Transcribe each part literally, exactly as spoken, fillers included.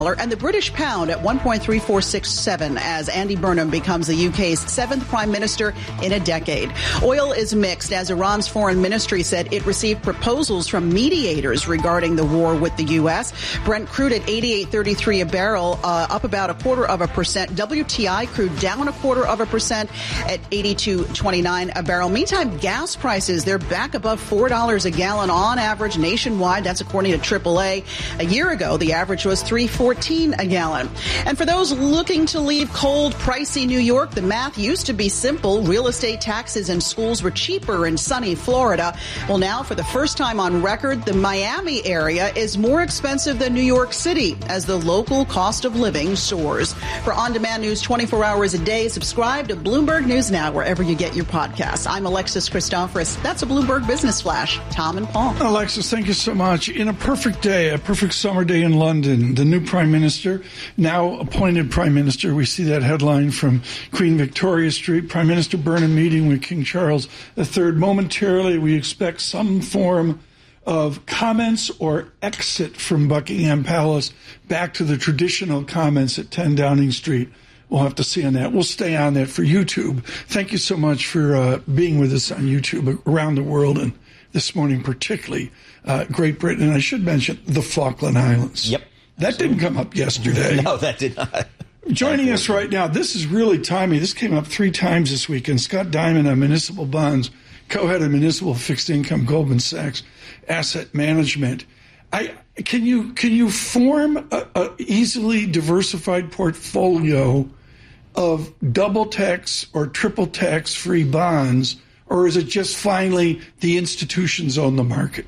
and the British pound at one point three four six seven as Andy Burnham becomes the U K's seventh prime minister in a decade. Oil is mixed as Iran's foreign ministry said it received proposals from mediators regarding the war with the U S. Brent crude at eighty-eight thirty-three a barrel, uh, up about a quarter of a percent. W T I crude down a quarter of a percent at eighty-two twenty-nine a barrel. Meantime, gas prices, they're back above four dollars a gallon on average nationwide. That's according to triple A. A year ago, the average was three fourteen a gallon. And for those looking to leave cold, pricey New York, the math used to be simple. Real estate taxes and schools were cheaper in sunny Florida. Well, now, for the first time on record, the Miami area is more expensive than New York City as the local cost of living soars. For on-demand news twenty-four hours a day, subscribe to Bloomberg News Now wherever you get your podcasts. I'm Alexis Christoforous. That's a Bloomberg Business Flash. Tom and Paul. Alexis, thank you so much. In a perfect day, a perfect summer day in London, the new Prime Minister, now appointed Prime Minister. We see that headline from Queen Victoria Street. Prime Minister Burnham meeting with King Charles the Third. Momentarily, we expect some form of comments or exit from Buckingham Palace back to the traditional comments at ten Downing Street. We'll have to see on that. We'll stay on that for YouTube. Thank you so much for uh, being with us on YouTube around the world, and this morning particularly uh, Great Britain. And I should mention the Falkland Islands. Yep. That didn't come up yesterday. No, that did not. Joining us right now, this is really timely. This came up three times this week. And Scott Diamond on municipal bonds, co-head of municipal fixed income, Goldman Sachs Asset Management. I can you can you form a, a easily diversified portfolio of double tax or triple tax free bonds, or is it just finally the institutions own the market?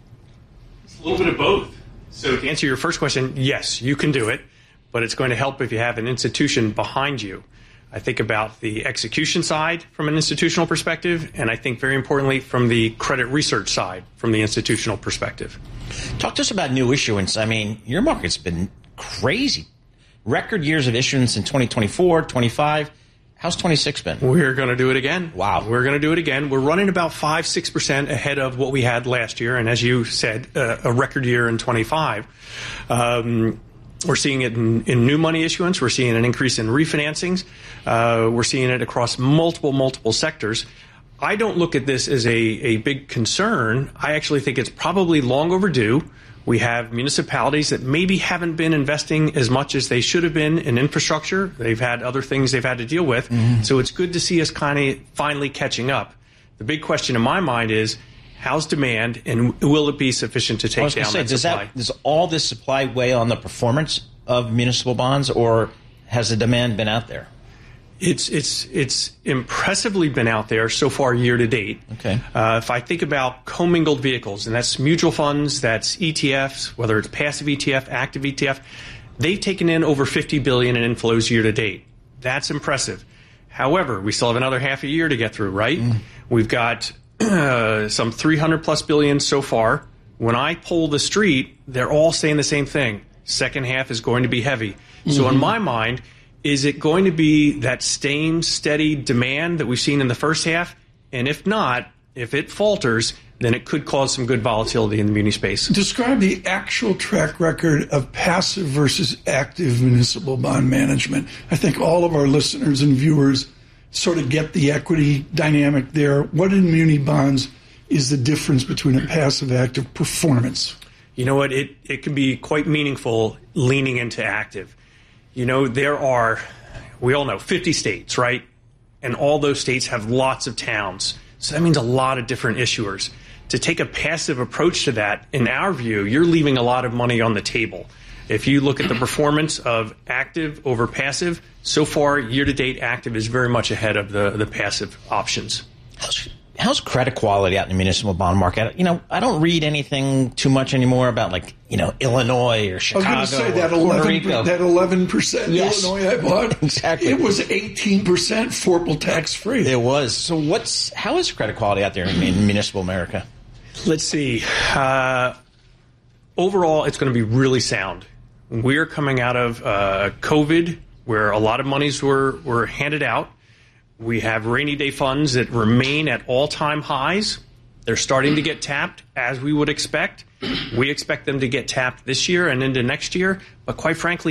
It's a little bit of both. So to answer your first question, yes, you can do it, but it's going to help if you have an institution behind you. I think about the execution side from an institutional perspective, and I think very importantly from the credit research side from the institutional perspective. Talk to us about new issuance. I mean, your market's been crazy. Record years of issuance in twenty twenty-four, twenty-five. How's twenty-six been? We're going to do it again. Wow. We're going to do it again. We're running about five, six percent ahead of what we had last year. And as you said, uh, a record year in twenty-five. Um, we're seeing it in, in new money issuance. We're seeing an increase in refinancings. Uh, we're seeing it across multiple, multiple sectors. I don't look at this as a, a big concern. I actually think it's probably long overdue. We have municipalities that maybe haven't been investing as much as they should have been in infrastructure. They've had other things they've had to deal with. Mm-hmm. So it's good to see us kind of finally catching up. The big question in my mind is, how's demand, and will it be sufficient to take down say, that does supply? That, does all this supply weigh on the performance of municipal bonds, or has the demand been out there? It's it's it's impressively been out there so far year to date. Okay. Uh, if I think about commingled vehicles, and that's mutual funds, that's E T Fs, whether it's passive E T F, active E T F, they've taken in over fifty billion dollars in inflows year to date. That's impressive. However, we still have another half a year to get through, right? Mm. We've got uh, some three hundred plus billion so far. When I poll the street, they're all saying the same thing. Second half is going to be heavy. Mm-hmm. So in my mind, is it going to be that same steady demand that we've seen in the first half? And if not, if it falters, then it could cause some good volatility in the muni space. Describe the actual track record of passive versus active municipal bond management. I think all of our listeners and viewers sort of get the equity dynamic there. What in muni bonds is the difference between a passive active performance? You know what? It, it can be quite meaningful leaning into active. You know, there are, we all know, fifty states, right? And all those states have lots of towns. So that means a lot of different issuers. To take a passive approach to that, in our view, you're leaving a lot of money on the table. If you look at the performance of active over passive, so far, year-to-date, active is very much ahead of the, the passive options. How's, how's credit quality out in the municipal bond market? You know, I don't read anything too much anymore about, like, you know, Illinois or Chicago. I was going to say that eleven, that eleven percent yes. Illinois I bought. Exactly. It was eighteen percent Forple tax-free. It was. So what's how is credit quality out there in, in municipal America? Let's see. Uh, overall, it's going to be really sound. We're coming out of uh, COVID, where a lot of monies were, were handed out. We have rainy day funds that remain at all-time highs. They're starting to get tapped, as we would expect. We expect them to get tapped this year and into next year. But quite frankly,